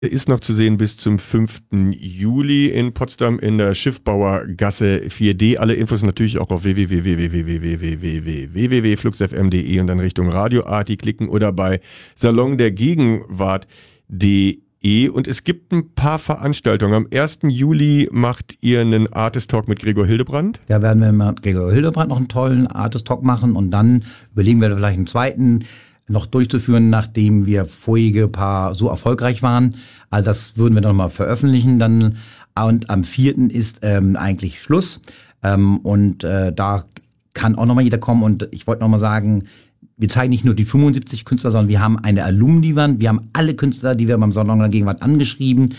Er ist noch zu sehen bis zum 5. Juli in Potsdam in der Schiffbauergasse 4D. Alle Infos natürlich auch auf www.fluxfm.de und dann Richtung Radioarti klicken oder bei salondergegenwart.de. Und es gibt ein paar Veranstaltungen. Am 1. Juli macht ihr einen Artist Talk mit Gregor Hildebrandt. Ja, werden wir mit Gregor Hildebrandt noch einen tollen Artist Talk machen und dann überlegen wir vielleicht einen zweiten noch durchzuführen, nachdem wir vorige paar so erfolgreich waren. Also das würden wir noch mal veröffentlichen dann. Und am 4. ist eigentlich Schluss. Da kann auch noch mal jeder kommen. Und ich wollte noch mal sagen, wir zeigen nicht nur die 75 Künstler, sondern wir haben eine Alumni-Wand. Wir haben alle Künstler, die wir beim Salon der Gegenwart angeschrieben.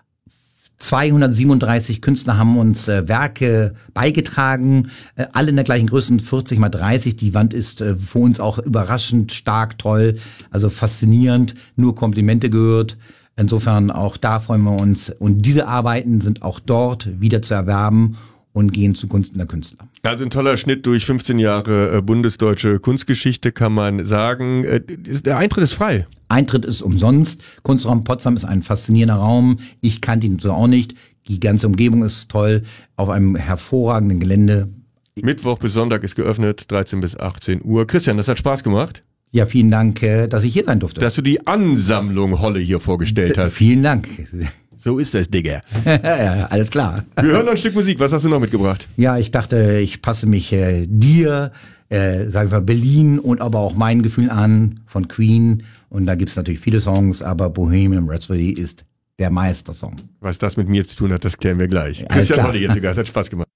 237 Künstler haben uns Werke beigetragen, alle in der gleichen Größe, 40 mal 30. Die Wand ist für uns auch überraschend stark, toll, also faszinierend, nur Komplimente gehört. Insofern auch da freuen wir uns. Und diese Arbeiten sind auch dort wieder zu erwerben und gehen zugunsten der Künstler. Also ein toller Schnitt durch 15 Jahre bundesdeutsche Kunstgeschichte, kann man sagen. Der Eintritt ist frei. Eintritt ist umsonst. Kunstraum Potsdam ist ein faszinierender Raum. Ich kannte ihn so auch nicht. Die ganze Umgebung ist toll. Auf einem hervorragenden Gelände. Mittwoch bis Sonntag ist geöffnet, 13 bis 18 Uhr. Christian, das hat Spaß gemacht. Ja, vielen Dank, dass ich hier sein durfte. Dass du die Ansammlung Holle hier vorgestellt hast. Vielen Dank. So ist das, Digga. Ja, alles klar. Wir hören noch ein Stück Musik. Was hast du noch mitgebracht? Ja, ich dachte, ich passe mich dir, sagen wir Berlin und aber auch meinen Gefühlen an von Queen. Und da gibt's natürlich viele Songs, aber Bohemian Rhapsody ist der Meistersong. Was das mit mir zu tun hat, das klären wir gleich. Christian Holle jetzt, egal, hat Spaß gemacht.